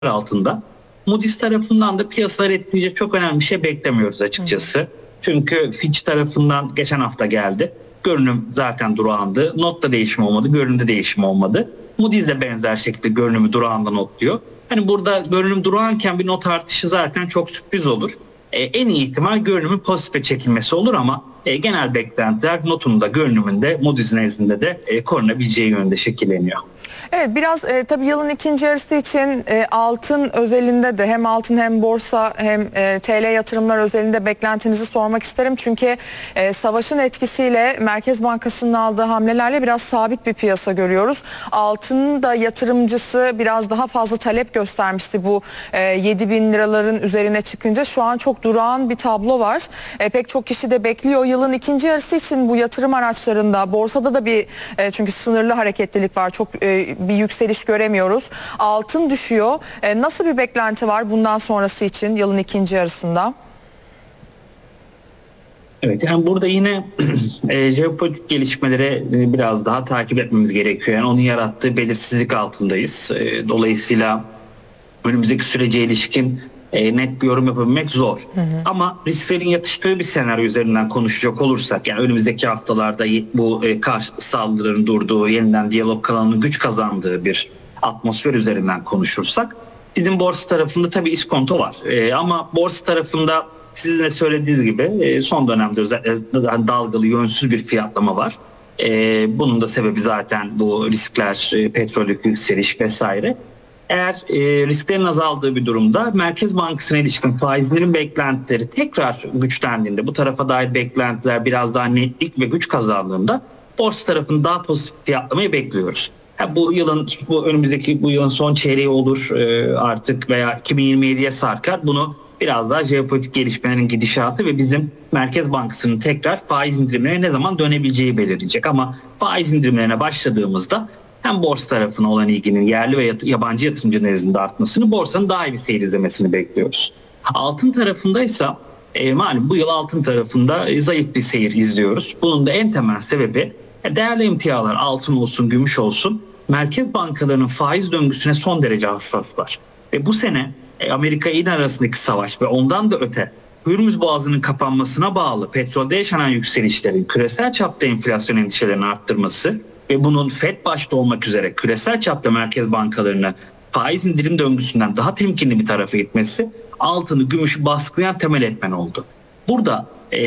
altında. Moody's tarafından da piyasaları etkileyecek çok önemli bir şey beklemiyoruz açıkçası. Çünkü Fitch tarafından geçen hafta geldi. Görünüm zaten durağandı. Notta değişim olmadı, görünümde değişim olmadı. Moody's de benzer şekilde görünümü durağında notluyor. Hani burada görünüm durağanken bir not artışı zaten çok sürpriz olur. En iyi ihtimal görünümün pozitife çekilmesi olur ama genel beklentiler notunda görünümünde Moody's nezdinde de korunabileceği yönünde şekilleniyor. Evet, biraz tabii yılın ikinci yarısı için altın özelinde de hem altın hem borsa hem TL yatırımlar özelinde beklentinizi sormak isterim. Çünkü savaşın etkisiyle Merkez Bankası'nın aldığı hamlelerle biraz sabit bir piyasa görüyoruz. Altının da yatırımcısı biraz daha fazla talep göstermişti bu 7 bin liraların üzerine çıkınca. Şu an çok durağan bir tablo var. Pek çok kişi de bekliyor. Yılın ikinci yarısı için bu yatırım araçlarında, borsada da bir çünkü sınırlı hareketlilik var. Çok bir yükseliş göremiyoruz. Altın düşüyor. Nasıl bir beklenti var bundan sonrası için yılın ikinci yarısında? Evet, yani burada yine jeopolitik gelişmeleri biraz daha takip etmemiz gerekiyor. Yani onun yarattığı belirsizlik altındayız. Dolayısıyla önümüzdeki sürece ilişkin net bir yorum yapabilmek zor. Ama risklerin yatıştığı bir senaryo üzerinden konuşacak olursak, yani önümüzdeki haftalarda bu karşı saldırıların durduğu, yeniden diyalog kanalının güç kazandığı bir atmosfer üzerinden konuşursak, bizim borsa tarafında tabii iskonto var. Ama borsa tarafında sizin de söylediğiniz gibi son dönemde özellikle dalgalı, yönsüz bir fiyatlama var. Bunun da sebebi zaten bu riskler, petrolük yükseliş vesaire. Eğer risklerin azaldığı bir durumda Merkez Bankası'na ilişkin faizlerin beklentileri tekrar güçlendiğinde, bu tarafa dair beklentiler biraz daha netlik ve güç kazandığında borsa tarafını daha pozitif fiyatlamayı bekliyoruz. Bu yılın son çeyreği olur artık veya 2027'ye sarkar. Bunu biraz daha jeopolitik gelişmelerin gidişatı ve bizim Merkez Bankası'nın tekrar faiz indirimlerine ne zaman dönebileceği belirleyecek. Ama faiz indirimlerine başladığımızda hem borsa tarafına olan ilginin yerli ve yabancı yatırımcı nezdinde artmasını, borsanın daha iyi bir seyir izlemesini bekliyoruz. Altın tarafındaysa malum bu yıl altın tarafında zayıf bir seyir izliyoruz. Bunun da en temel sebebi değerli emtialar, altın olsun, gümüş olsun, merkez bankalarının faiz döngüsüne son derece hassaslar. Ve bu sene Amerika ile İran arasındaki savaş ve ondan da öte Hürmüz Boğazı'nın kapanmasına bağlı petrolde yaşanan yükselişlerin küresel çapta enflasyon endişelerini arttırması ve bunun FED başta olmak üzere küresel çapta merkez bankalarına faiz indirim döngüsünden daha temkinli bir tarafa gitmesi altını, gümüşü baskılayan temel etmen oldu. Burada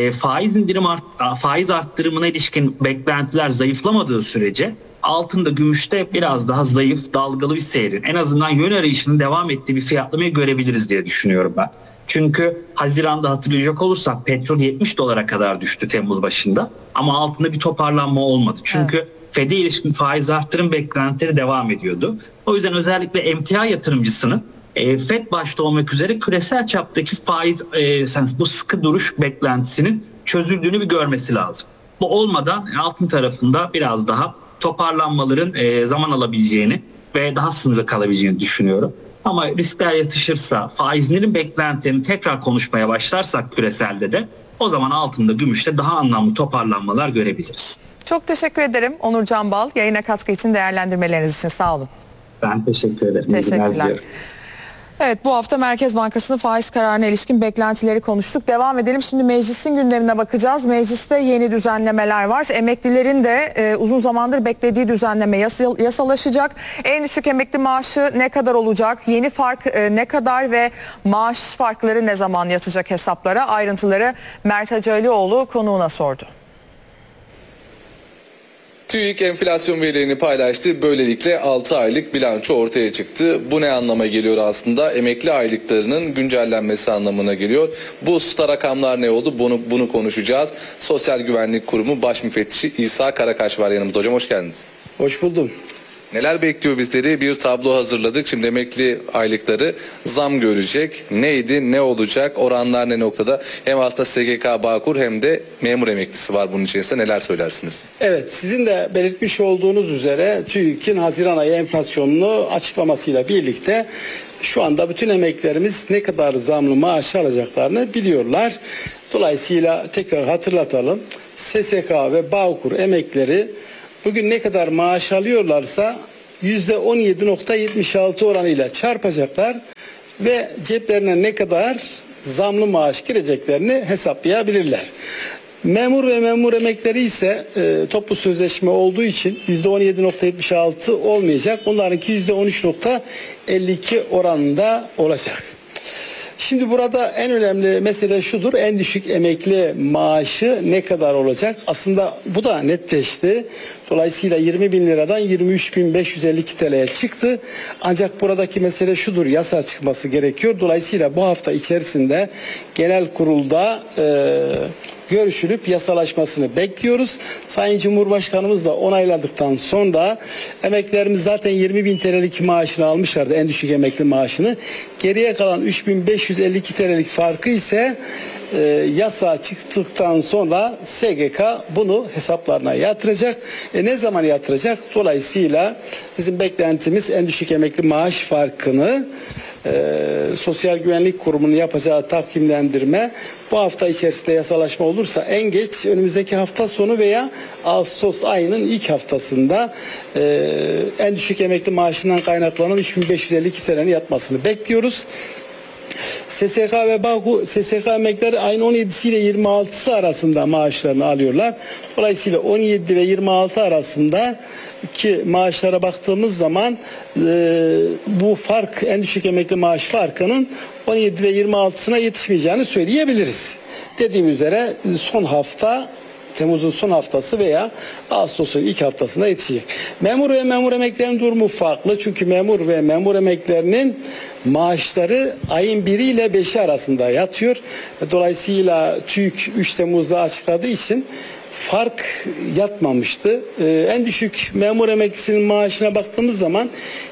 faiz arttırımına ilişkin beklentiler zayıflamadığı sürece altında, gümüşte biraz daha zayıf, dalgalı bir seyrin, en azından yön arayışının devam ettiği bir fiyatlamayı görebiliriz diye düşünüyorum ben. Çünkü Haziran'da hatırlayacak olursak petrol 70 dolara kadar düştü Temmuz başında ama altında bir toparlanma olmadı. Çünkü FED'e ilişkin faiz arttırım beklentileri devam ediyordu. O yüzden özellikle emtia yatırımcısının FED başta olmak üzere küresel çaptaki bu sıkı duruş beklentisinin çözüldüğünü bir görmesi lazım. Bu olmadan altın tarafında biraz daha toparlanmaların zaman alabileceğini ve daha sınırlı kalabileceğini düşünüyorum. Ama riskler yatışırsa, faizlerin beklentilerini tekrar konuşmaya başlarsak küreselde de, o zaman altında, gümüşte daha anlamlı toparlanmalar görebiliriz. Çok teşekkür ederim Onur Canbal. Yayına katkı için, değerlendirmeleriniz için sağ olun. Ben teşekkür ederim. Teşekkürler. Evet, bu hafta Merkez Bankası'nın faiz kararına ilişkin beklentileri konuştuk. Devam edelim. Şimdi meclisin gündemine bakacağız. Mecliste yeni düzenlemeler var. Emeklilerin de uzun zamandır beklediği düzenleme yasalaşacak. En düşük emekli maaşı ne kadar olacak? Yeni fark ne kadar ve maaş farkları ne zaman yatacak hesaplara? Ayrıntıları Mert Hacıalioğlu konuğuna sordu. TÜİK enflasyon verilerini paylaştı. Böylelikle 6 aylık bilanço ortaya çıktı. Bu ne anlama geliyor aslında? Emekli aylıklarının güncellenmesi anlamına geliyor. Bu usta rakamlar ne oldu? Bunu konuşacağız. Sosyal Güvenlik Kurumu Baş Müfettişi İsa Karakaş var yanımızda. Hocam hoş geldiniz. Hoş buldum. Neler bekliyor bizleri? Bir tablo hazırladık. Şimdi emekli aylıkları zam görecek. Neydi, ne olacak, oranlar ne noktada? Hem aslında SGK, Bağkur hem de memur emeklisi var bunun içerisinde. Neler söylersiniz? Evet, sizin de belirtmiş olduğunuz üzere TÜİK'in Haziran ayı enflasyonunu açıklamasıyla birlikte şu anda bütün emeklilerimiz ne kadar zamlı maaş alacaklarını biliyorlar. Dolayısıyla tekrar hatırlatalım. SSK ve Bağkur emeklileri bugün ne kadar maaş alıyorlarsa %17.76 oranıyla çarpacaklar ve ceplerine ne kadar zamlı maaş gireceklerini hesaplayabilirler. Memur ve memur emekleri ise toplu sözleşme olduğu için %17.76 olmayacak. Onlarınki %13.52 oranında olacak. Şimdi burada en önemli mesele şudur. En düşük emekli maaşı ne kadar olacak? Aslında bu da netleşti. Dolayısıyla 20 bin liradan 23.552 TL'ye çıktı. Ancak buradaki mesele şudur. Yasa çıkması gerekiyor. Dolayısıyla bu hafta içerisinde genel kurulda görüşülüp yasalaşmasını bekliyoruz. Sayın Cumhurbaşkanımız da onayladıktan sonra emeklilerimiz zaten 20 bin TL'lik maaşını almışlardı, en düşük emekli maaşını. Geriye kalan 3.552 TL'lik farkı ise yasa çıktıktan sonra SGK bunu hesaplarına yatıracak. Ne zaman yatıracak? Dolayısıyla bizim beklentimiz en düşük emekli maaş farkını Sosyal Güvenlik Kurumu'nun yapacağı takvimlendirme bu hafta içerisinde yasalaşma olursa en geç önümüzdeki hafta sonu veya Ağustos ayının ilk haftasında en düşük emekli maaşından kaynaklanan 3552 TL'nin yatmasını bekliyoruz. SSK ve Bağkur, SSK emeklileri ayın 17'si ile 26'sı arasında maaşlarını alıyorlar. Dolayısıyla 17 ve 26 arasında ki maaşlara baktığımız zaman bu fark, en düşük emekli maaş farkının 17 ve 26'sına yetişmeyeceğini söyleyebiliriz. Dediğim üzere son hafta, Temmuz'un son haftası veya Ağustos'un ilk haftasında yetişecek. Memur ve memur emeklilerinin durumu farklı. Çünkü memur ve memur emeklilerinin maaşları ayın 1'i ile 5'i arasında yatıyor. Dolayısıyla TÜİK 3 Temmuz'da açıkladığı için fark yatmamıştı. En düşük memur emeklisinin maaşına baktığımız zaman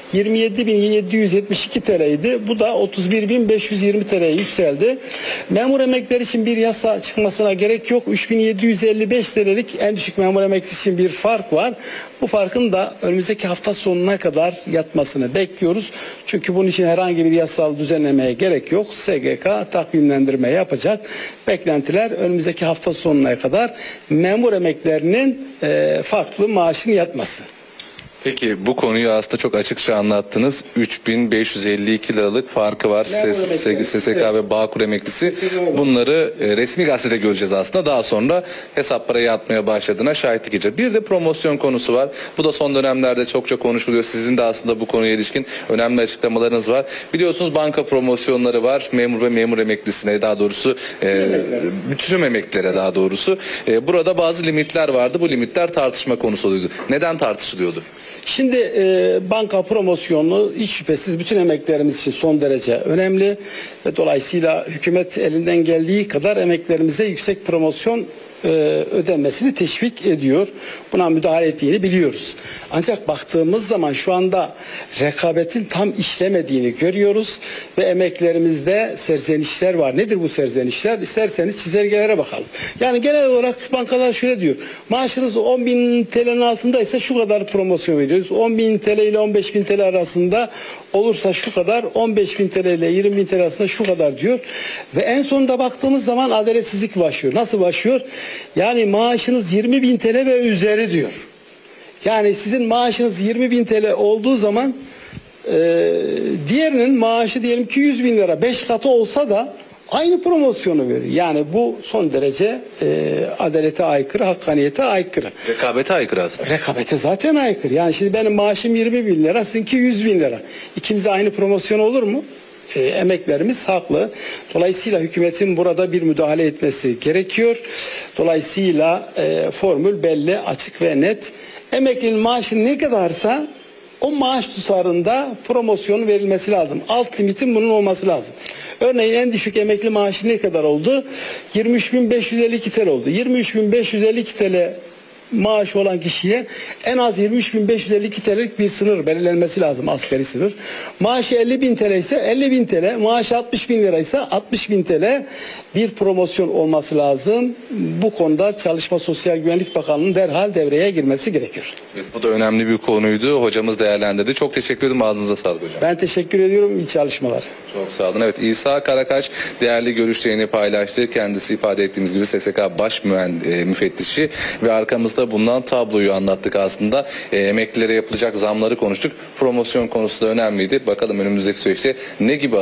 27.772 TL'ydi. Bu da 31.520 TL'ye yükseldi. Memur emeklileri için bir yasa çıkmasına gerek yok. 3.755 TL'lik en düşük memur emeklisi için bir fark var. Bu farkın da önümüzdeki hafta sonuna kadar yatmasını bekliyoruz. Çünkü bunun için herhangi bir yasal düzenlemeye gerek yok. SGK takvimlendirme yapacak. Beklentiler önümüzdeki hafta sonuna kadar memur emeklilerinin farklı maaşın yatması. Peki bu konuyu aslında çok açıkça anlattınız. 3.552 liralık farkı var. SSK ve Bağkur emeklisi. Bunları resmi gazetede göreceğiz aslında. Daha sonra hesaplara yatmaya başladığına şahitlik edeceğiz. Bir de promosyon konusu var. Bu da son dönemlerde çokça konuşuluyor. Sizin de aslında bu konuya ilişkin önemli açıklamalarınız var. Biliyorsunuz banka promosyonları var. Memur ve memur emeklisine, daha doğrusu bütün emeklilere daha doğrusu. Burada bazı limitler vardı. Bu limitler tartışma konusu oluyordu. Neden tartışılıyordu? Şimdi banka promosyonu hiç şüphesiz bütün emeklilerimiz için son derece önemli ve dolayısıyla hükümet elinden geldiği kadar emeklilerimize yüksek promosyon ödenmesini teşvik ediyor. Buna müdahale ettiğini biliyoruz. Ancak baktığımız zaman şu anda rekabetin tam işlemediğini görüyoruz ve emeklilerimizde serzenişler var. Nedir bu serzenişler? İsterseniz çizelgelere bakalım. Yani genel olarak bankalar şöyle diyor. Maaşınız 10.000 TL'nin altındaysa şu kadar promosyon veriyoruz. 10.000 TL ile 15.000 TL arasında olursa şu kadar, 15.000 TL ile 20.000 TL arasında şu kadar diyor. Ve en sonunda baktığımız zaman adaletsizlik başlıyor. Nasıl başlıyor? Yani maaşınız 20.000 TL ve üzeri diyor. Yani sizin maaşınız 20.000 TL olduğu zaman diğerinin maaşı diyelim ki 100.000 lira, 5 katı olsa da aynı promosyonu veriyor. Yani bu son derece adalete aykırı, hakkaniyete aykırı. Rekabete aykırı aslında. Rekabete zaten aykırı. Yani şimdi benim maaşım 20.000 lira, sizinki 100.000 lira. İkimize aynı promosyon olur mu? Emeklerimiz haklı. Dolayısıyla hükümetin burada bir müdahale etmesi gerekiyor. Dolayısıyla formül belli, açık ve net. Emeklinin maaşı ne kadarsa o maaş tutarında promosyon verilmesi lazım. Alt limitin bunun olması lazım. Örneğin en düşük emekli maaşı ne kadar oldu? 23.552 TL oldu. 23.552 TL maaşı olan kişiye en az 23.552 TL'lik bir sınır belirlenmesi lazım, asgari sınır. Maaşı 50.000 TL ise 50.000 TL, maaşı 60.000 lira ise 60.000 TL bir promosyon olması lazım. Bu konuda Çalışma Sosyal Güvenlik Bakanlığı'nın derhal devreye girmesi gerekiyor. Evet, bu da önemli bir konuydu. Hocamız değerlendirdi. Çok teşekkür ederim. Ağzınıza sağlık hocam. Ben teşekkür ediyorum. İyi çalışmalar. Çok sağ olun. Evet, İsa Karakaç değerli görüşlerini paylaştı. Kendisi ifade ettiğimiz gibi SSK baş müfettişi ve arkamızda bulunan tabloyu anlattık aslında. Emeklilere yapılacak zamları konuştuk. Promosyon konusu da önemliydi. Bakalım önümüzdeki süreçte ne gibi